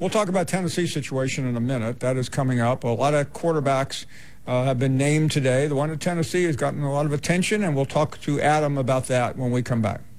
We'll talk about Tennessee's situation in a minute. That is coming up. A lot of quarterbacks have been named today. The one in Tennessee has gotten a lot of attention, and we'll talk to Adam about that when we come back.